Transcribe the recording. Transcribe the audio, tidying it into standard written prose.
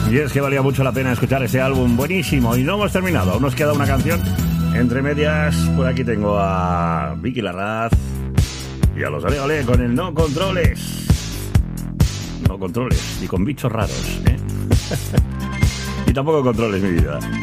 Y es que valía mucho la pena escuchar este álbum, buenísimo. Y no hemos terminado, aún nos queda una canción entre medias. Por aquí tengo a Vicky Larraz y a los Ole Ole con el No Controles. No controles, ni con bichos raros, ¿eh? Y tampoco controles mi vida.